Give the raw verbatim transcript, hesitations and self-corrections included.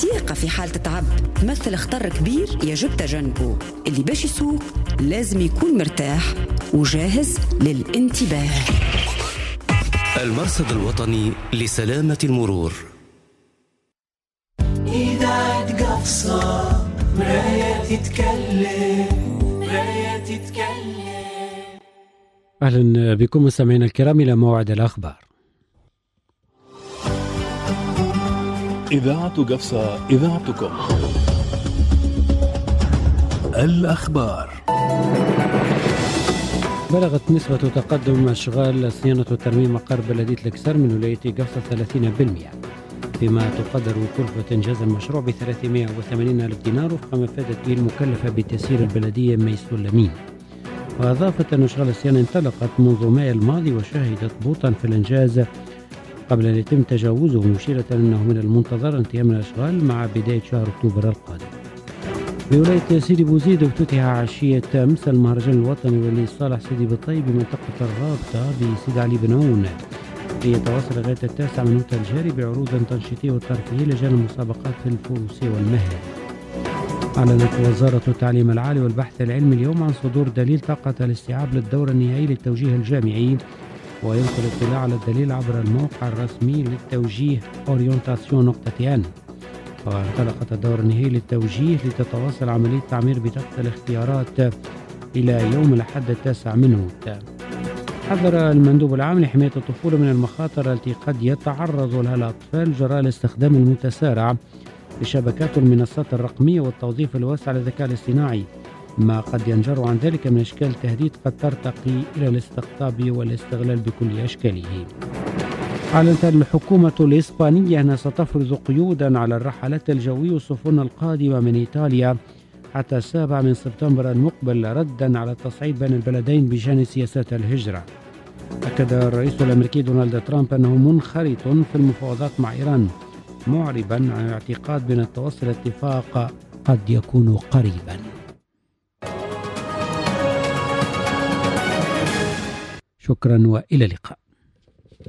السياقة في حال تتعب تمثل خطر كبير يجب تجنبه. اللي باش يسوق لازم يكون مرتاح وجاهز للانتباه. المرصد الوطني لسلامة المرور. إذاعة قفصة مراية تتكلم مراية تتكلم. أهلا بكم مستمعينا الكرام إلى موعد الأخبار. إذاعة قفصة إذاعتكم. الأخبار. بلغت نسبة تقدم أشغال صيانة وترميم مقر بلدية الكسر من ولاية قفصة ثلاثين بالمئة، فيما تقدر كلفة إنجاز المشروع ب ثلاثمئة وثمانين ألف دينار وفق ما فادت به المكلفة بتسيير البلدية ميسو لمين. وأضافت أن أشغال الصيانة انطلقت منذ مايو الماضي وشهدت هبوطا في الإنجاز قبل أن يتم تجاوزه، مشيرة أنه من المنتظر انتهاء من الأشغال مع بداية شهر أكتوبر القادم. بولاية سيدي بوزيد افتتح عشية أمس المهرجان الوطني ولي صالح سيدي بطي بمنطقة الرابطة بسيد علي بن عون، ليتواصل لغاية التاسع من هوت الجاري بعروض تنشيطية وترفيهية لجان المسابقات الفروسية والمهنة. أعلنت وزارة التعليم العالي والبحث العلمي اليوم عن صدور دليل طاقة الاستيعاب للدور النهائي للتوجيه الجامعي، ويمكن الاطلاع على الدليل عبر الموقع الرسمي للتوجيه أورينتاسيون نقطة إن. وانطلقت الدور النهائي للتوجيه لتتواصل عملية تعمير بطاقة الاختيارات إلى يوم الأحد التاسع من هوت. حذر المندوب العام لحماية الطفولة من المخاطر التي قد يتعرض لها الأطفال جراء الاستخدام المتسارع لشبكات المنصات الرقمية والتوظيف الواسع للذكاء الاصطناعي، ما قد ينجر عن ذلك من أشكال تهديد قد ترتقي إلى الاستقطاب والاستغلال بكل أشكاله. أعلنت الحكومة الإسبانية أنها ستفرض قيودا على الرحلات الجوية والسفن القادمة من إيطاليا حتى السابع من سبتمبر المقبل، ردا على التصعيد بين البلدين بشأن سياسات الهجرة. أكد الرئيس الأمريكي دونالد ترامب أنه منخرط في المفاوضات مع إيران، معربا عن الاعتقاد بأن التوصل اتفاق قد يكون قريبا. شكرا وإلى اللقاء.